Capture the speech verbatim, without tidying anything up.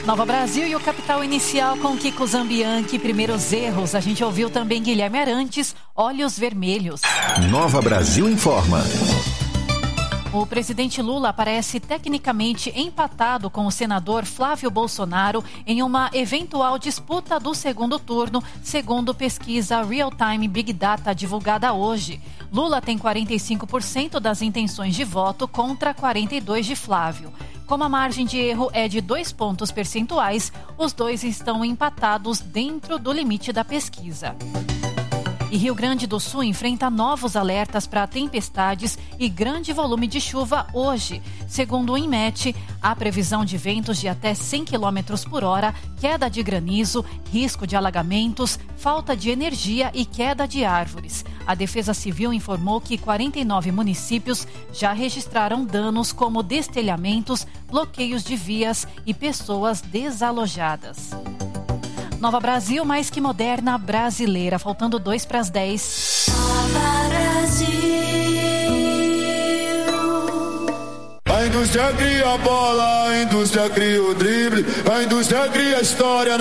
Nova Brasil e o Capital Inicial com Kiko Zambianchi, primeiros erros. A gente ouviu também Guilherme Arantes, Olhos Vermelhos. Nova Brasil informa. O presidente Lula aparece tecnicamente empatado com o senador Flávio Bolsonaro em uma eventual disputa do segundo turno, segundo pesquisa Real Time Big Data divulgada hoje. Lula tem quarenta e cinco por cento das intenções de voto contra quarenta e dois por cento de Flávio. Como a margem de erro é de dois pontos percentuais, os dois estão empatados dentro do limite da pesquisa. E Rio Grande do Sul enfrenta novos alertas para tempestades e grande volume de chuva hoje. Segundo o INMET, há previsão de ventos de até cem quilômetros por hora, queda de granizo, risco de alagamentos, falta de energia e queda de árvores. A Defesa Civil informou que quarenta e nove municípios já registraram danos como destelhamentos, bloqueios de vias e pessoas desalojadas. Nova Brasil, mais que moderna, brasileira. Faltando dois para as dez. Nova Brasil. A indústria cria a bola, a indústria cria o drible, a indústria cria a história.